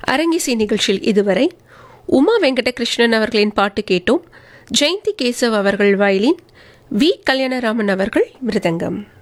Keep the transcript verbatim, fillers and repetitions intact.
அரங்கிசை நிகழ்ச்சியில் இதுவரை உமா வெங்கடகிருஷ்ணன் அவர்களின் பாட்டு கேட்டோம். ஜெயந்தி கேசவ் அவர்கள் வயலின், வி கல்யாணராமன் அவர்கள் மிருதங்கம்.